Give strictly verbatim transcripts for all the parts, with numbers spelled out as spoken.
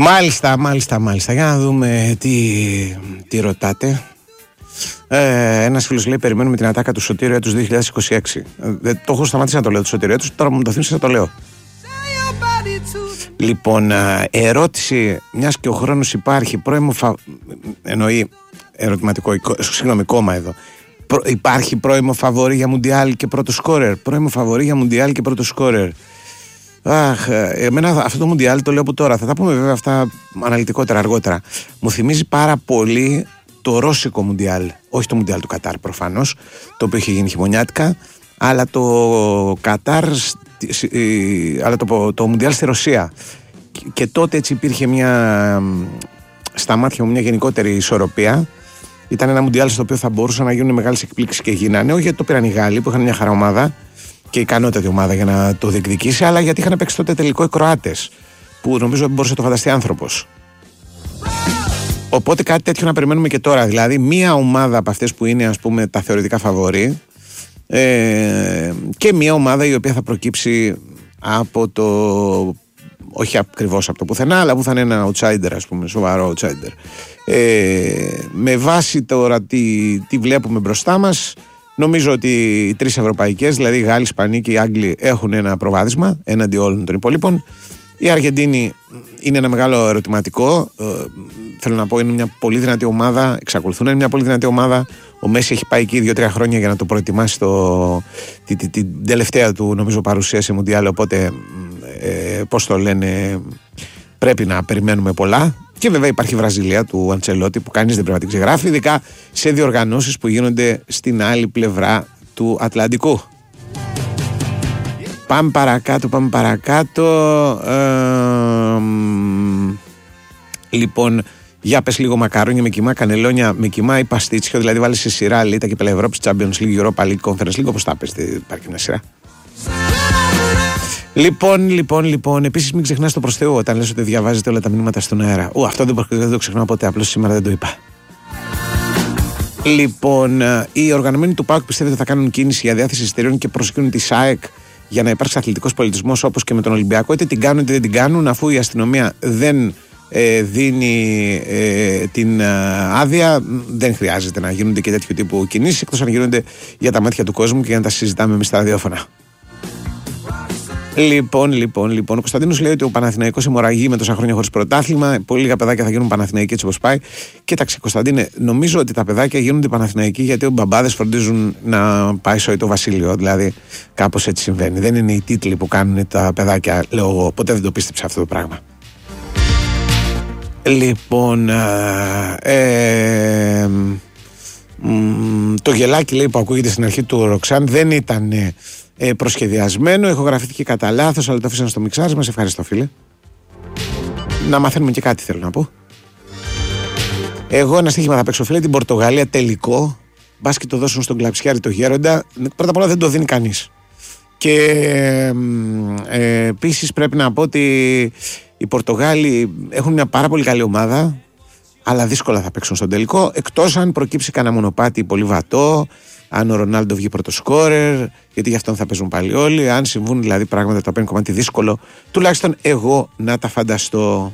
Μάλιστα, μάλιστα, μάλιστα. Για να δούμε τι, τι ρωτάτε. Ε, ένας φίλος λέει: περιμένουμε την ατάκα του Σωτήριου έτους δύο χιλιάδες είκοσι έξι. Ε, το έχω σταματήσει να το λέω του Σωτήριου έτους. Τώρα μου το θύμισε να το λέω. Λοιπόν, ερώτηση, μιας και ο χρόνος υπάρχει, πρώιμο φα... εννοεί ερωτηματικό, συγγνώμη, κόμμα εδώ. Προ... Υπάρχει πρώιμο φαβορί για Μουντιάλ και πρώτο σκόρερ. Πρώιμο φαβορί για Μουντιάλ και πρώτο σκόρερ. Αχ, εμένα αυτό το Μουντιάλ το λέω από τώρα. Θα τα πούμε βέβαια αυτά αναλυτικότερα αργότερα. Μου θυμίζει πάρα πολύ το ρώσικο Μουντιάλ. Όχι το Μουντιάλ του Κατάρ προφανώς, το οποίο είχε γίνει χειμωνιάτικα, αλλά το Κατάρ, αλλά το, το Μουντιάλ στη Ρωσία. Και, και τότε έτσι υπήρχε μια, στα μάτια μου, μια γενικότερη ισορροπία. Ήταν ένα Μουντιάλ στο οποίο θα μπορούσαν να γίνουν μεγάλες εκπλήξεις και γίνανε. Όχι γιατί το πήραν οι Γάλλοι που είχαν μια χαρά ομάδα και ικανότατη ομάδα για να το διεκδικήσει, αλλά γιατί είχαν παίξει τότε τελικό οι Κροάτες, που νομίζω δεν μπορούσε να το φανταστεί άνθρωπος. Οπότε κάτι τέτοιο να περιμένουμε και τώρα. Δηλαδή, μία ομάδα από αυτές που είναι, ας πούμε, τα θεωρητικά φαβορί, ε, και μία ομάδα η οποία θα προκύψει από το. Όχι ακριβώς από το πουθενά, αλλά που θα είναι ένα outsider, ας πούμε, σοβαρό outsider. Ε, με βάση τώρα τι, τι βλέπουμε μπροστά μας, νομίζω ότι οι τρεις ευρωπαϊκές, δηλαδή οι Γάλλοι, οι Ισπανοί και οι Άγγλοι, έχουν ένα προβάδισμα έναντι όλων των υπολείπων. Η Αργεντίνη είναι ένα μεγάλο ερωτηματικό. Ε, θέλω να πω, είναι μια πολύ δυνατή ομάδα. Εξακολουθούν να είναι μια πολύ δυνατή ομάδα. Ο Μέση έχει πάει εκεί δύο-τρία χρόνια για να το προετοιμάσει το, την, την, την τελευταία του, νομίζω, παρουσία σε Μουντιάλ. Οπότε, ε, πώς το λένε, πρέπει να περιμένουμε πολλά. Και βέβαια υπάρχει η Βραζιλία του Αντσελότη, που κανείς δεν πρέπει να την ξεγράφει, ειδικά σε διοργανώσεις που γίνονται στην άλλη πλευρά του Ατλαντικού. Πάμε παρακάτω, πάμε παρακάτω. Ε, λοιπόν, για πες λίγο μακαρόνια με κιμά, κανελόνια με κιμά ή παστίτσιο, δηλαδή βάλεις σε σειρά Λίτα και Ευρώπης, Champions League, Europa League, Conference League, όπως τα πες, υπάρχει μια σειρά. Λοιπόν, λοιπόν, λοιπόν, επίσης μην ξεχνάς το προς Θεού όταν λες ότι διαβάζετε όλα τα μηνύματα στον αέρα. Ου, αυτό δεν, δεν το ξεχνάω ποτέ, απλώς σήμερα δεν το είπα. Λοιπόν, οι οργανωμένοι του ΠΑΟΚ πιστεύετε θα κάνουν κίνηση για διάθεση εισιτηρίων και προσεκίνουν τη ΣΑΕΚ για να υπάρξει αθλητικός πολιτισμός όπως και με τον Ολυμπιακό, είτε την κάνουν είτε δεν την κάνουν, αφού η αστυνομία δεν ε, δίνει ε, την ε, άδεια, δεν χρειάζεται να γίνονται και τέτοιου τύπου κινήσεις, εκτός αν γίνονται για τα μάτια του κόσμου και για να τα συζητάμε εμείς στα ραδιόφωνα. Λοιπόν, λοιπόν, λοιπόν. Ο Κωνσταντίνος λέει ότι ο Παναθηναϊκός αιμορραγεί με τόσα χρόνια χωρίς πρωτάθλημα. Πολύ λίγα παιδάκια θα γίνουν Παναθηναϊκοί έτσι όπως πάει. Κοίταξε, Κωνσταντίνε, νομίζω ότι τα παιδάκια γίνονται Παναθηναϊκοί γιατί οι μπαμπάδες φροντίζουν να πάει σοϊ το βασίλειο. Δηλαδή, κάπως έτσι συμβαίνει. Δεν είναι οι τίτλοι που κάνουν τα παιδάκια, λέω εγώ. Ποτέ δεν το πίστεψα αυτό το πράγμα. Λοιπόν. Ε, ε, μ, το γελάκι, λέει, που ακούγεται στην αρχή του Ροξάν δεν ήταν Ε, προσχεδιασμένο, ηχογραφήθηκε κατά λάθος, αλλά το αφήσαν στο μιξάρισμα. Σε ευχαριστώ, φίλε. Να μαθαίνουμε και κάτι, θέλω να πω. Εγώ ένα στοίχημα θα παίξω, φίλε, την Πορτογαλία τελικό. Μπας και το δώσουν στον Κλαψιάρη το γέροντα. Πρώτα απ' όλα δεν το δίνει κανείς. Και ε, επίσης πρέπει να πω ότι οι Πορτογάλοι έχουν μια πάρα πολύ καλή ομάδα, αλλά δύσκολα θα παίξουν στον τελικό, εκτός αν προκύψει κανένα μονοπάτι πολύ βατό. Αν ο Ρονάλντο βγει πρώτο σκόρερ, γιατί γι' αυτόν θα παίζουν πάλι όλοι. Αν συμβούν δηλαδή πράγματα τα οποία είναι κομμάτι δύσκολο, τουλάχιστον εγώ να τα φανταστώ.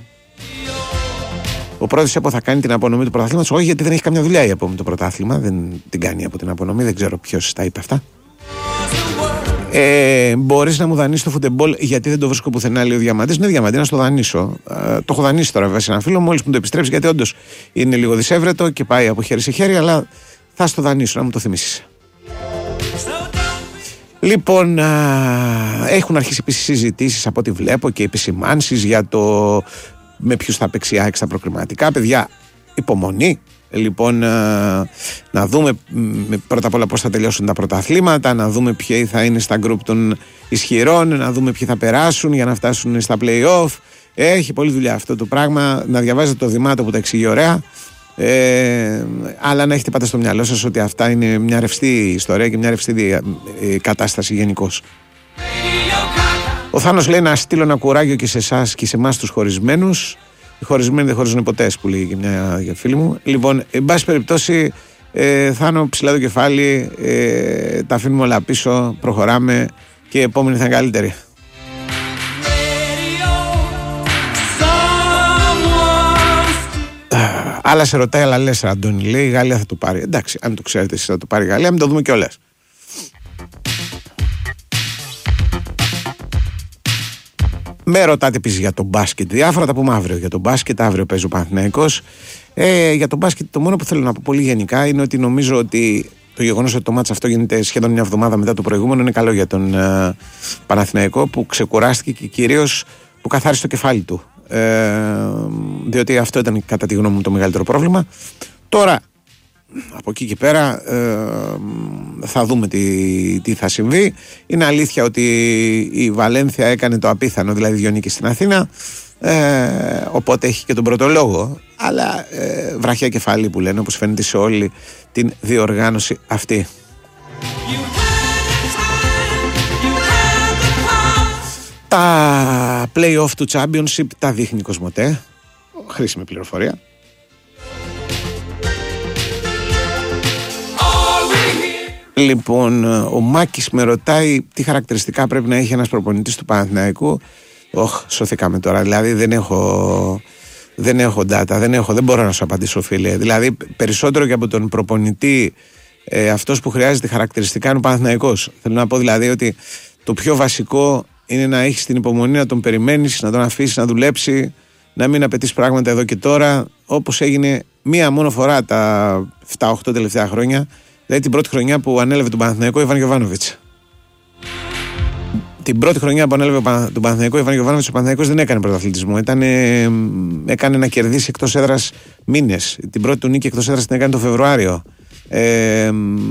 Ο πρώτος ΕΠΟ θα κάνει την απονομή του πρωταθλήματος. Όχι, γιατί δεν έχει καμιά δουλειά η ΕΠΟ με το πρωτάθλημα. Δεν την κάνει από την απονομή. Δεν ξέρω ποιος τα είπε αυτά. Ε, μπορείς να μου δανείσεις το φουτεμπόλ, γιατί δεν το βρίσκω πουθενά, λέει ο Διαμαντής. Ναι, Διαμαντή, να στο δανείσω. Ε, το έχω δανείσει τώρα βέβαια σε ένα φίλο, μόλις μου το επιστρέψει, γιατί όντως είναι λίγο δυσέβρετο και πάει από χέρι σε χέρι, αλλά θα στο δανείσω, να μου το θυμίσεις. Λοιπόν, α, έχουν αρχίσει επίσης συζητήσεις από ό,τι βλέπω και επισημάνσεις για το με ποιους θα παίξει η ΑΕΚ στα προκριματικά. Παιδιά, υπομονή. Λοιπόν, α, να δούμε πρώτα απ' όλα πώς θα τελειώσουν τα πρωταθλήματα, να δούμε ποιοι θα είναι στα γκρουπ των ισχυρών, να δούμε ποιοι θα περάσουν για να φτάσουν στα play-off. Έχει πολλή δουλειά αυτό το πράγμα. Να διαβάζετε το Δημάτο που τα εξηγεί ωραία. Ε, αλλά να έχετε πάντα στο μυαλό σας ότι αυτά είναι μια ρευστή ιστορία και μια ρευστή ε, κατάσταση γενικώς. Ο Θάνος λέει να στείλω ένα κουράγιο και σε εσάς και σε εμάς τους χωρισμένους. Οι χωρισμένοι δεν χωρίζουν ποτέ, που λέει και μια για φίλη μου. Λοιπόν, εν πάση περιπτώσει, ε, Θάνο, ψηλά το κεφάλι, ε, τα αφήνουμε όλα πίσω, προχωράμε και η επόμενη θα είναι καλύτερη. Άλλα σε ρωτάει, αλλά λες, Αντώνη, λέει, η Γαλλία θα το πάρει. Εντάξει, αν το ξέρετε εσείς θα το πάρει η Γαλλία, μην το δούμε κιόλας. Με ρωτάτε επίσης για το μπάσκετ. Διάφορα τα πούμε αύριο. Για το μπάσκετ, αύριο παίζει ο Παναθηναϊκός. Ε, για το μπάσκετ, το μόνο που θέλω να πω πολύ γενικά είναι ότι νομίζω ότι το γεγονός ότι το μάτς αυτό γίνεται σχεδόν μια εβδομάδα μετά το προηγούμενο είναι καλό για τον uh, Παναθηναϊκό, που ξεκουράστηκε και κυρίως που καθάρισε το κεφάλι του. Ε, διότι αυτό ήταν κατά τη γνώμη μου το μεγαλύτερο πρόβλημα. Τώρα από εκεί και πέρα ε, θα δούμε τι, τι θα συμβεί. Είναι αλήθεια ότι η Βαλένθια έκανε το απίθανο, δηλαδή δύο νίκες στην Αθήνα, ε, οπότε έχει και τον πρώτο λόγο, αλλά ε, βραχιά κεφάλι που λένε, όπως φαίνεται σε όλη την διοργάνωση αυτή. Τα play-off του Championship τα δείχνει η Κοσμοτέ. Χρήσιμη πληροφορία. Λοιπόν, ο Μάκης με ρωτάει τι χαρακτηριστικά πρέπει να έχει ένας προπονητής του Παναθηναϊκού. Ωχ, σωθήκαμε τώρα. Δηλαδή δεν έχω, δεν έχω data, δεν, έχω, δεν μπορώ να σου απαντήσω, φίλε. Δηλαδή περισσότερο και από τον προπονητή, ε, αυτός που χρειάζεται χαρακτηριστικά είναι ο Παναθηναϊκός. Θέλω να πω δηλαδή ότι το πιο βασικό είναι να έχεις την υπομονή, να τον περιμένεις, να τον αφήσεις να δουλέψει, να μην απαιτείς πράγματα εδώ και τώρα, όπως έγινε μία μόνο φορά τα επτά οκτώ τελευταία χρόνια. Δηλαδή την πρώτη χρονιά που ανέλαβε τον Παναθηναϊκό Ιβάν Γιοβάνοβιτς. Την πρώτη χρονιά που ανέλαβε τον Παναθηναϊκό Ιβάν Γιοβάνοβιτς, ο Παναθηναϊκός δεν έκανε πρωταθλητισμό. Ήτανε, έκανε να κερδίσει εκτός έδρας μήνες. Την πρώτη του νίκη εκτός έδρας την έκανε το Φεβρουάριο. Ε,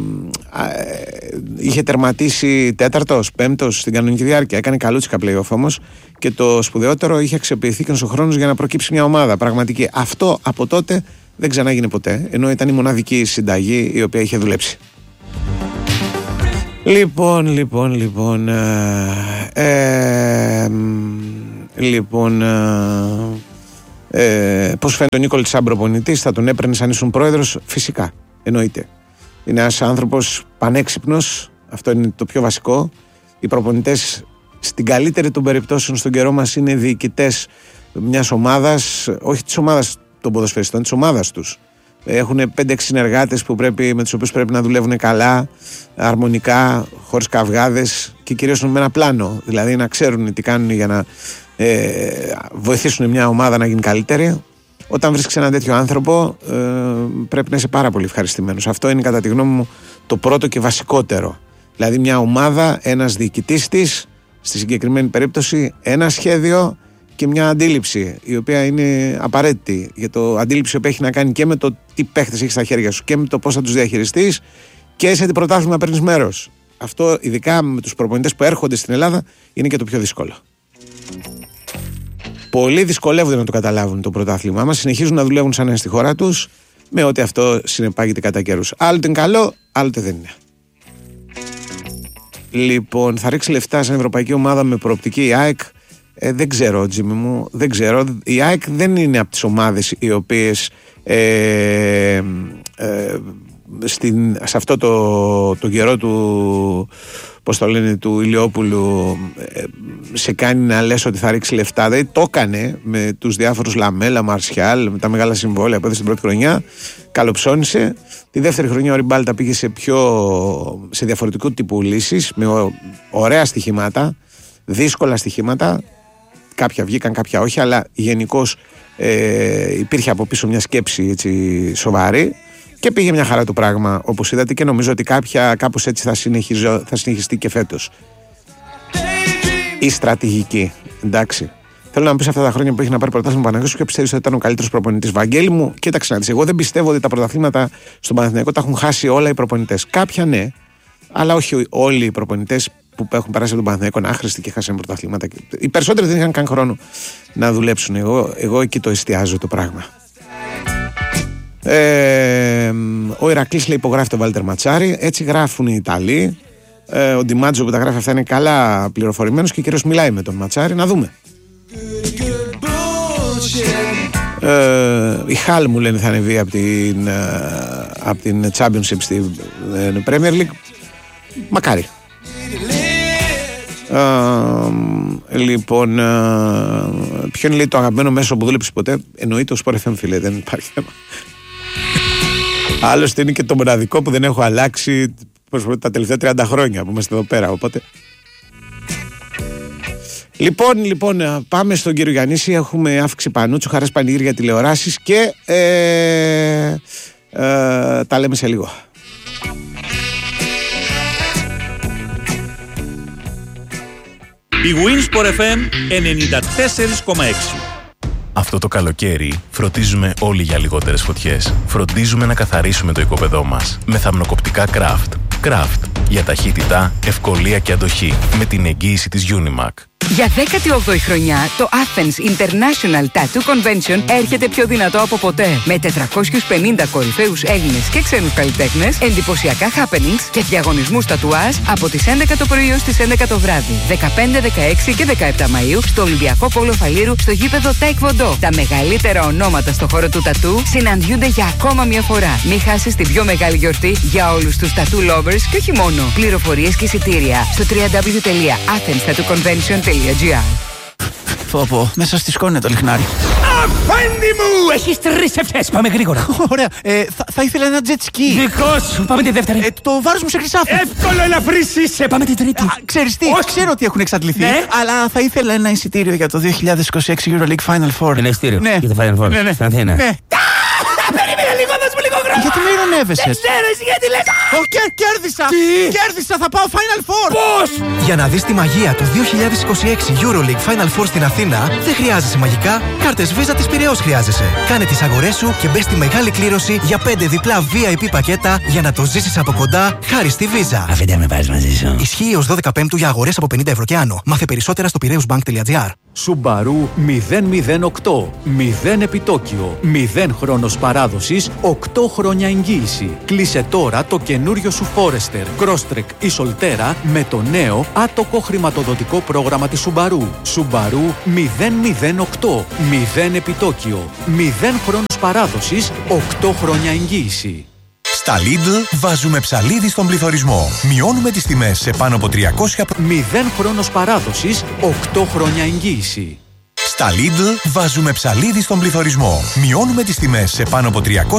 είχε τερματίσει τέταρτος, πέμπτος στην κανονική διάρκεια. Έκανε καλούτσικα play-off όμως. Και το σπουδαιότερο, είχε αξιοποιηθεί και ο χρόνος για να προκύψει μια ομάδα πραγματική. Αυτό από τότε δεν ξανάγινε ποτέ, ενώ ήταν η μοναδική συνταγή η οποία είχε δουλέψει. Λοιπόν, λοιπόν, λοιπόν ε, ε, λοιπόν ε, ε, πώς φαίνεται ο Νίκολης σαν προπονητής? Θα τον έπαιρνε αν ήσουν πρόεδρος? Φυσικά, εννοείται. Είναι ένας άνθρωπος πανέξυπνος, αυτό είναι το πιο βασικό. Οι προπονητές στην καλύτερη των περιπτώσεων στον καιρό μας είναι διοικητές μιας ομάδας, όχι της ομάδας των ποδοσφαιριστών, της ομάδας τους. Έχουν πέντε έξι συνεργάτες που πρέπει, με τους οποίους πρέπει να δουλεύουν καλά, αρμονικά, χωρίς καυγάδες και κυρίως με ένα πλάνο. Δηλαδή να ξέρουν τι κάνουν για να ε, βοηθήσουν μια ομάδα να γίνει καλύτερη. Όταν βρίσκεις έναν τέτοιο άνθρωπο, ε, πρέπει να είσαι πάρα πολύ ευχαριστημένος. Αυτό είναι κατά τη γνώμη μου το πρώτο και βασικότερο. Δηλαδή μια ομάδα, ένας διοικητής της, στη συγκεκριμένη περίπτωση, ένα σχέδιο και μια αντίληψη η οποία είναι απαραίτητη. Για το αντίληψη που έχει να κάνει και με το τι παίχτες έχεις στα χέρια σου και με το πώς θα τους διαχειριστείς και σε τι πρωτάθλημα παίρνεις μέρος. Αυτό, ειδικά με τους προπονητές που έρχονται στην Ελλάδα, είναι και το πιο δύσκολο. Πολλοί δυσκολεύονται να το καταλάβουν το πρωτάθλημά μας, συνεχίζουν να δουλεύουν σαν να είναι στη χώρα τους, με ό,τι αυτό συνεπάγεται κατά καιρούς. Άλλοτε είναι καλό, άλλοτε δεν είναι. Λοιπόν, θα ρίξει λεφτά σαν ευρωπαϊκή ομάδα με προοπτική η ΑΕΚ. Ε, δεν ξέρω, Τζίμι μου, δεν ξέρω. Η ΑΕΚ δεν είναι από τις ομάδες οι οποίες ε, ε, στην, σε αυτό το, το καιρό του, πώς το λένε, του Ηλιόπουλου ε, σε κάνει να λες ότι θα ρίξει λεφτά. Δηλαδή το έκανε με τους διάφορους Λαμέλα, Μαρσιάλ, με τα μεγάλα συμβόλαια που έδωσε την πρώτη χρονιά, καλοψώνησε. Τη δεύτερη χρονιά ο Ριμπάλτα πήγε σε, πιο, σε διαφορετικού τύπου λύσεις, με ωραία στοιχήματα, δύσκολα στοιχήματα. Κάποια βγήκαν, κάποια όχι, αλλά γενικώς ε, υπήρχε από πίσω μια σκέψη έτσι, σοβαρή και πήγε μια χαρά το πράγμα, όπως είδατε, και νομίζω ότι κάποια, κάπως έτσι θα, θα συνεχιστεί και φέτος. Η στρατηγική, εντάξει. Θέλω να μου πεις αυτά τα χρόνια που έχει να πάρει πρωτάθλημα ο Παναθηναϊκός, ποιο πιστεύεις ότι ήταν ο καλύτερος προπονητής? Βαγγέλη μου, κοίταξε να δεις. Εγώ δεν πιστεύω ότι τα πρωταθλήματα στον Παναθηναϊκό τα έχουν χάσει όλα οι προπονητές. Κάποια ναι, αλλά όχι όλοι οι προπονητές που έχουν περάσει από τον Παναθηναϊκό είναι άχρηστοι και χάσανε πρωταθλήματα. Οι περισσότεροι δεν είχαν καν χρόνο να δουλέψουν. Εγώ, εγώ εκεί το εστιάζω το πράγμα. Ε, ο Ηρακλής λέει υπογράφει τον Βάλτερ Ματσάρη. Έτσι γράφουν οι Ιταλοί. Ε, ο Ντιμάτζο που τα γράφει αυτά είναι καλά πληροφορημένος και κυρίως μιλάει με τον Ματσάρη. Να δούμε. Ε, η Χάλ μου λένε θα ανεβεί από την, από την Championship στην Premier League. Μακάρι. Ε, λοιπόν, ε, ποιο είναι λέει, το αγαπημένο μέσο που δούλεψε ποτέ? Εννοείται το Sport εφ εμ, φίλε, δεν υπάρχει θέμα. Άλλωστε είναι και το μοναδικό που δεν έχω αλλάξει τα τελευταία τριάντα χρόνια που είμαστε εδώ πέρα, οπότε. Λοιπόν, λοιπόν, πάμε στον κύριο Γιαννίση. Έχουμε αύξηση Πανούτσου, χαράς πανηγύρια, τηλεοράσεις και ε, ε, τα λέμε σε λίγο. Η Winsport εφ εμ ενενήντα τέσσερα κόμμα έξι. Αυτό το καλοκαίρι φροντίζουμε όλοι για λιγότερες φωτιές. Φροντίζουμε να καθαρίσουμε το οικόπεδό μας με θαμνοκοπτικά Craft. Craft για ταχύτητα, ευκολία και αντοχή με την εγγύηση της Unimac. Για δέκατη όγδοη χρονιά, το Athens International Tattoo Convention έρχεται πιο δυνατό από ποτέ. Με τετρακόσιους πενήντα κορυφαίους Έλληνες και ξένους καλλιτέχνες, εντυπωσιακά happenings και διαγωνισμούς τατουάζ από τις έντεκα το πρωί ως τις έντεκα το βράδυ. δεκαπέντε, δεκαέξι και δεκαεπτά Μαΐου στο Ολυμπιακό Πόλο Φαλήρου στο γήπεδο Taekwondo. Τα μεγαλύτερα ονόματα στο χώρο του τατού συναντιούνται για ακόμα μια φορά. Μην χάσεις την πιο μεγάλη γιορτή για όλους τους tattoo lovers και όχι μόνο. Πληροφορίες και εισιτήρια στο double-u double-u double-u τελεία athens tattoo convention τελεία gr. Πω πω, μέσα στη σκόνη το λιχνάρι. Αφέντη μου! Έχεις τρεις ευχές, πάμε γρήγορα. Ωραία, ε, θα, θα ήθελα ένα jet ski. Δικό σου, πάμε τη δεύτερη. Ε, το βάρος μου σε χρυσάφι. Εύκολο, ελαφρύς είσαι, πάμε την τρίτη. Α, ξέρεις τι, Όχι. ξέρω ότι έχουν εξαντληθεί, Ναι. αλλά θα ήθελα ένα εισιτήριο για το δύο χιλιάδες είκοσι έξι EuroLeague Final Four. Ένα εισιτήριο Ναι. για το Final Four Ναι, ναι. στην Αθήνα. Ναι. Περίμενε λίγο, δώσ' μου λίγο χρόνο. Γιατί με ειρωνεύεσαι? Δεν ξέρω εσύ γιατί λες. Ω, κέρ- κέρδισα! Τι? Κέρδισα, θα πάω Final Four! Πώς! Για να δεις τη μαγεία του δύο χιλιάδες είκοσι έξι EuroLeague Final Four στην Αθήνα, δεν χρειάζεσαι μαγικά, κάρτες Visa της Πειραιώς χρειάζεσαι. Κάνε τις αγορές σου και μπες στη μεγάλη κλήρωση για πέντε διπλά βι άι πι πακέτα για να το ζήσεις από κοντά χάρη στη Visa. Αφέντε με πάρεις μαζί σου. Ισχύει ως δώδεκα Πέμπτου για αγορές από πενήντα ευρώ και άνω. Μάθε περισσότερα στο πειραιώσμπανκ τελεία τζι άρ. Subaru μηδέν μηδέν οκτώ. μηδέν επιτόκιο. μηδέν χρόνος παράδοσης. οκτώ χρόνια εγγύηση. Κλείσε τώρα το καινούριο σου Forester, Crosstrek ή Solterra με το νέο άτοκο χρηματοδοτικό πρόγραμμα της Subaru. Subaru μηδέν μηδέν οκτώ. μηδέν επιτόκιο. μηδέν χρόνος παράδοσης. οκτώ χρόνια εγγύηση. Στα Lidl βάζουμε ψαλίδι στον πληθωρισμό. Μειώνουμε τις τιμές σε πάνω από τριακόσια... μηδέν χρόνος παράδοσης. οκτώ χρόνια εγγύηση. Στα Lidl βάζουμε ψαλίδι στον πληθωρισμό. Μειώνουμε τις τιμές σε πάνω από τριακόσια